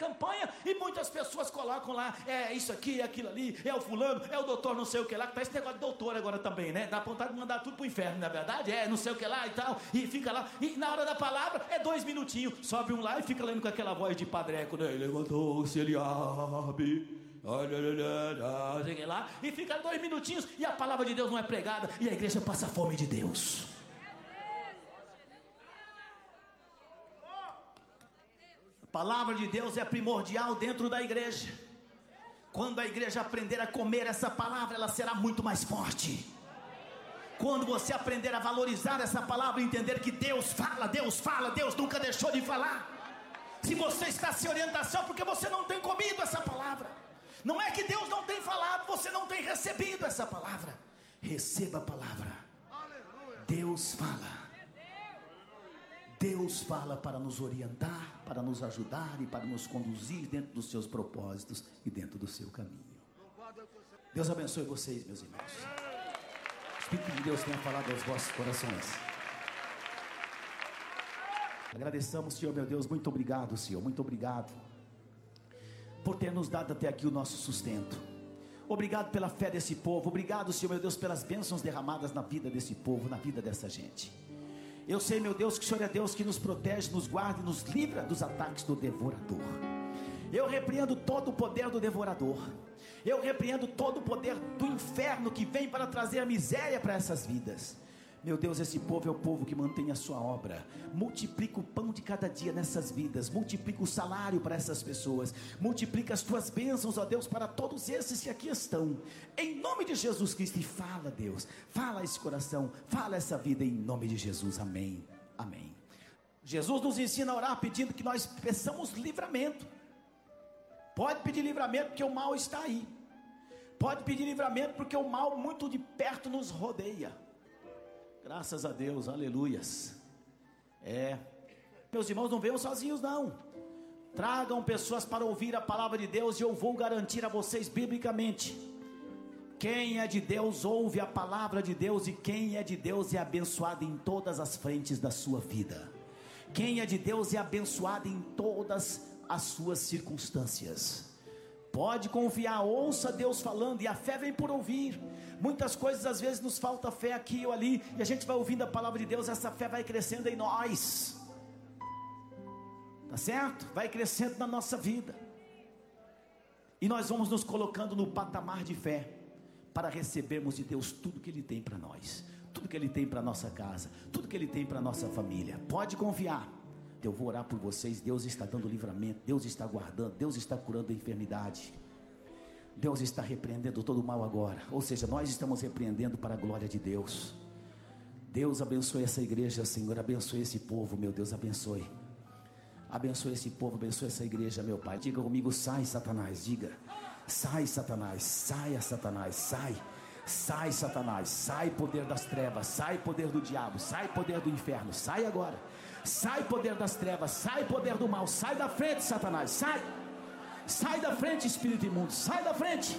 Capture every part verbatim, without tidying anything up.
campanha, e muitas pessoas colocam lá, é isso aqui, é aquilo ali, é o fulano, é o doutor não sei o que lá, que tá esse negócio de doutor agora também, né? Dá vontade de mandar tudo pro inferno, na verdade, é não sei o que lá e tal, e fica lá, e na hora da palavra é dois minutinhos, sobe um lá e fica lendo com aquela voz de padreco, né? Levantou-se, ele abre, lá, e fica dois minutinhos, e a palavra de Deus não é pregada, e a igreja passa fome de Deus. A palavra de Deus é primordial dentro da igreja. Quando a igreja aprender a comer essa palavra, ela será muito mais forte. Quando você aprender a valorizar essa palavra, entender que Deus fala, Deus fala, Deus nunca deixou de falar. Se você está sem orientação, porque você não tem comido essa palavra. Não é que Deus não tem falado, você não tem recebido essa palavra. Receba a palavra. Deus fala. Deus fala para nos orientar, para nos ajudar e para nos conduzir dentro dos seus propósitos e dentro do seu caminho. Deus abençoe vocês, meus irmãos. O Espírito de Deus tenha falado aos vossos corações. Agradeçamos, Senhor, meu Deus, muito obrigado, Senhor, muito obrigado por ter nos dado até aqui o nosso sustento. Obrigado pela fé desse povo. Obrigado, Senhor, meu Deus, pelas bênçãos derramadas na vida desse povo, na vida dessa gente. Eu sei, meu Deus, que o Senhor é Deus que nos protege, nos guarda e nos livra dos ataques do devorador. Eu repreendo todo o poder do devorador. Eu repreendo todo o poder do inferno que vem para trazer a miséria para essas vidas. Meu Deus, esse povo é o povo que mantém a sua obra. Multiplica o pão de cada dia nessas vidas. Multiplica o salário para essas pessoas. Multiplica as tuas bênçãos, ó Deus, para todos esses que aqui estão. Em nome de Jesus Cristo. E fala, Deus. Fala esse coração. Fala essa vida em nome de Jesus. Amém. Amém. Jesus nos ensina a orar pedindo que nós peçamos livramento. Pode pedir livramento porque o mal está aí. Pode pedir livramento porque o mal muito de perto nos rodeia. Graças a Deus, aleluias. É, meus irmãos, não venham sozinhos não. Tragam pessoas para ouvir a palavra de Deus. E eu vou garantir a vocês biblicamente: quem é de Deus ouve a palavra de Deus, e quem é de Deus é abençoado em todas as frentes da sua vida. Quem é de Deus é abençoado em todas as suas circunstâncias. Pode confiar, ouça Deus falando, e a fé vem por ouvir. Muitas coisas às vezes nos falta fé aqui ou ali, e a gente vai ouvindo a palavra de Deus, essa fé vai crescendo em nós. Tá certo? Vai crescendo na nossa vida. E nós vamos nos colocando no patamar de fé, para recebermos de Deus tudo que Ele tem para nós, tudo que Ele tem para nossa casa, tudo que Ele tem para nossa família. Pode confiar. Eu vou orar por vocês. Deus está dando livramento, Deus está guardando, Deus está curando a enfermidade, Deus está repreendendo todo o mal agora. Ou seja, nós estamos repreendendo para a glória de Deus. Deus abençoe essa igreja, Senhor. Abençoe esse povo, meu Deus, abençoe. Abençoe esse povo, abençoe essa igreja, meu Pai. Diga comigo: sai, Satanás. Diga: sai, Satanás. Saia, Satanás. Sai. Sai, Satanás. Sai, poder das trevas. Sai, poder do diabo. Sai, poder do inferno. Sai agora. Sai, poder das trevas. Sai, poder do mal. Sai da frente, Satanás. Sai. Sai da frente, espírito imundo. Sai da frente.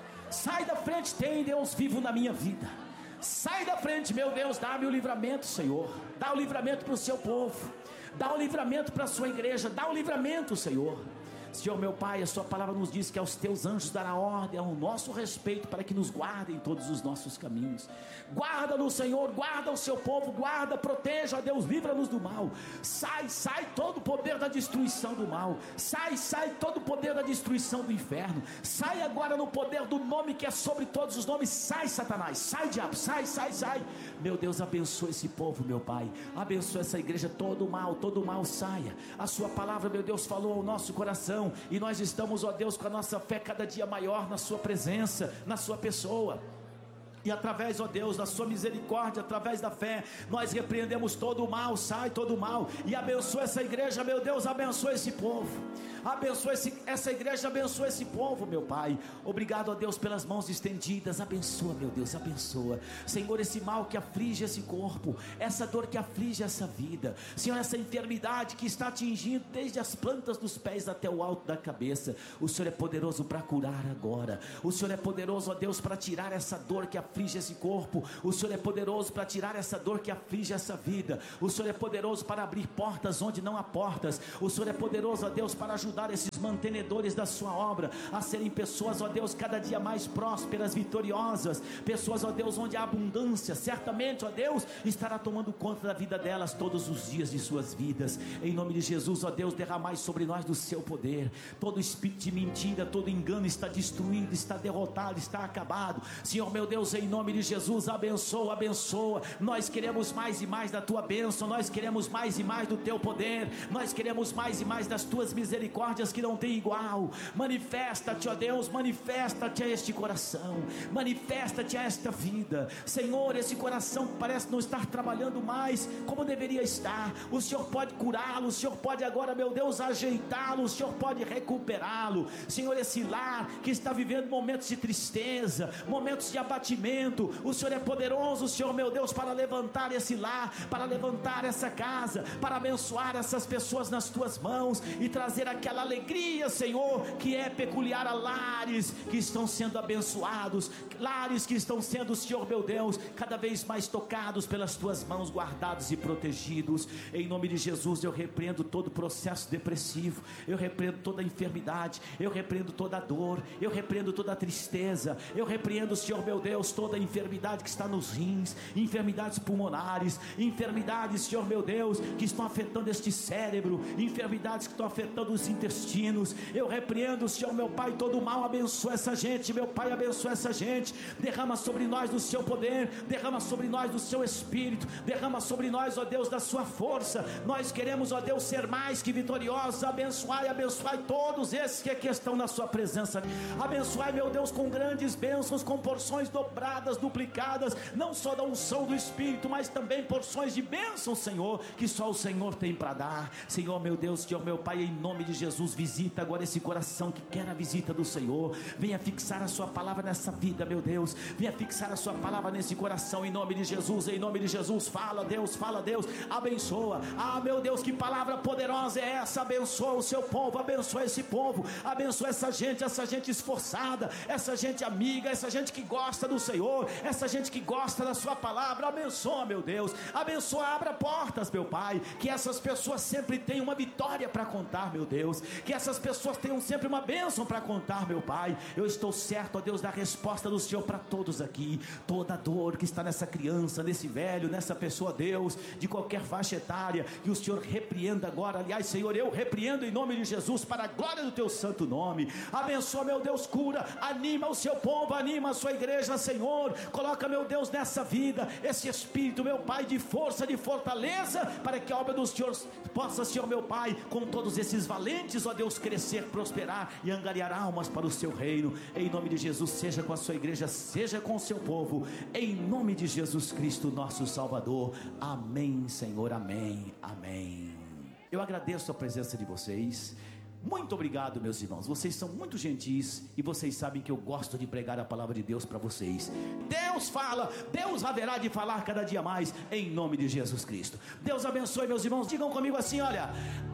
Sai da frente. Tem Deus vivo na minha vida. Sai da frente, meu Deus. Dá-me o livramento, Senhor. Dá o livramento para o seu povo. Dá o livramento para a sua igreja. Dá o livramento, Senhor. Senhor meu Pai, a sua palavra nos diz que aos teus anjos dará ordem ao nosso respeito, para que nos guardem em todos os nossos caminhos. Guarda-nos, Senhor, guarda o seu povo, guarda, proteja, ó Deus, livra-nos do mal. Sai, sai todo o poder da destruição do mal. Sai, sai todo o poder da destruição do inferno. Sai agora no poder do nome que é sobre todos os nomes. Sai, Satanás, sai, diabo, sai, sai, sai. Meu Deus, abençoa esse povo, meu Pai. Abençoa essa igreja, todo o mal, todo o mal saia. A sua palavra, meu Deus, falou ao nosso coração, e nós estamos, ó Deus, com a nossa fé cada dia maior na sua presença, na sua pessoa. E através, ó Deus, da sua misericórdia, através da fé, nós repreendemos todo o mal. Sai todo o mal. E abençoa essa igreja, meu Deus, abençoa esse povo. Abençoa esse, essa igreja, abençoa esse povo, meu Pai. Obrigado, ó Deus, pelas mãos estendidas. Abençoa, meu Deus, abençoa, Senhor, esse mal que aflige esse corpo, essa dor que aflige essa vida, Senhor, essa enfermidade que está atingindo desde as plantas dos pés até o alto da cabeça. O Senhor é poderoso para curar agora. O Senhor é poderoso, ó Deus, para tirar essa dor que aflige esse corpo. O Senhor é poderoso para tirar essa dor que aflige essa vida. O Senhor é poderoso para abrir portas onde não há portas. O Senhor é poderoso, ó Deus, para ajudar ajudar esses mantenedores da sua obra a serem pessoas, ó Deus, cada dia mais prósperas, vitoriosas, pessoas, ó Deus, onde a abundância, certamente, ó Deus, estará tomando conta da vida delas todos os dias de suas vidas. Em nome de Jesus, ó Deus, derramai sobre nós do seu poder. Todo espírito de mentira, todo engano está destruído, está derrotado, está acabado. Senhor meu Deus, em nome de Jesus, abençoa, abençoa. Nós queremos mais e mais da tua bênção, nós queremos mais e mais do teu poder, nós queremos mais e mais das tuas misericórdias que não tem igual. Manifesta-te, ó Deus, manifesta-te a este coração, manifesta-te a esta vida. Senhor, esse coração parece não estar trabalhando mais como deveria estar. O Senhor pode curá-lo, o Senhor pode agora, meu Deus, ajeitá-lo, o Senhor pode recuperá-lo. Senhor, esse lar que está vivendo momentos de tristeza, momentos de abatimento, o Senhor é poderoso, Senhor meu Deus, para levantar esse lar, para levantar essa casa, para abençoar essas pessoas nas tuas mãos e trazer aquela alegria, Senhor, que é peculiar a lares que estão sendo abençoados, lares que estão sendo, Senhor meu Deus, cada vez mais tocados pelas tuas mãos, guardados e protegidos. Em nome de Jesus, eu repreendo todo processo depressivo, eu repreendo toda enfermidade, eu repreendo toda dor, eu repreendo toda tristeza, eu repreendo, Senhor meu Deus, toda enfermidade que está nos rins, enfermidades pulmonares, enfermidades, Senhor meu Deus, que estão afetando este cérebro, enfermidades que estão afetando os intestinos. Eu repreendo, Senhor meu Pai, todo o mal. Abençoa essa gente, meu Pai, abençoa essa gente. Derrama sobre nós do seu poder, derrama sobre nós do seu espírito, derrama sobre nós, ó Deus, da sua força. Nós queremos, ó Deus, ser mais que vitoriosos. Abençoai, abençoai todos esses que aqui estão na sua presença. Abençoai, meu Deus, com grandes bênçãos, com porções dobradas, duplicadas, não só da unção do Espírito, mas também porções de bênção, Senhor, que só o Senhor tem para dar. Senhor meu Deus, Senhor meu Pai, em nome de Jesus, visita agora esse coração que quer a visita do Senhor. Venha fixar a sua palavra nessa vida, meu Deus, venha fixar a sua palavra nesse coração, em nome de Jesus, em nome de Jesus. Fala, Deus, fala, Deus, abençoa. Ah, meu Deus, que palavra poderosa é essa? Abençoa o seu povo, abençoa esse povo, abençoa essa gente, essa gente esforçada, essa gente amiga, essa gente que gosta do Senhor, essa gente que gosta da sua palavra. Abençoa, meu Deus, abençoa, abra portas, meu Pai, que essas pessoas sempre tenham uma vitória para contar, meu Deus, que essas pessoas tenham sempre uma bênção para contar, meu Pai. Eu estou certo, ó Deus, da resposta do Senhor para todos aqui. Toda dor que está nessa criança, nesse velho, nessa pessoa, Deus, de qualquer faixa etária, que o Senhor repreenda agora. Aliás, Senhor, eu repreendo em nome de Jesus, para a glória do teu santo nome. Abençoa, meu Deus, cura, anima o seu povo, anima a sua igreja, Senhor. Coloca, meu Deus, nessa vida esse espírito, meu Pai, de força, de fortaleza, para que a obra do Senhor possa, Senhor meu Pai, com todos esses valentes, ó Deus, crescer, prosperar e angariar almas para o seu reino. Em nome de Jesus, seja com a sua igreja, seja com o seu povo, em nome de Jesus Cristo, nosso Salvador. Amém, Senhor, amém, amém. Eu agradeço a presença de vocês. Muito obrigado, meus irmãos, vocês são muito gentis e vocês sabem que eu gosto de pregar a palavra de Deus para vocês. Deus fala, Deus haverá de falar cada dia mais, em nome de Jesus Cristo. Deus abençoe, meus irmãos. Digam comigo assim, olha: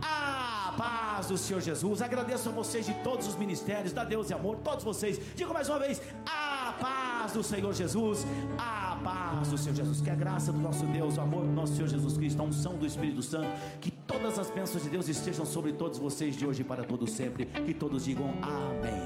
a paz do Senhor Jesus. Agradeço a vocês de todos os ministérios, da Deus e Amor, todos vocês. Digam mais uma vez: a paz do Senhor Jesus, a paz do Senhor Jesus. Que a graça do nosso Deus, o amor do nosso Senhor Jesus Cristo, a unção do Espírito Santo, que todas as bênçãos de Deus estejam sobre todos vocês de hoje e para todos sempre. Que todos digam amém.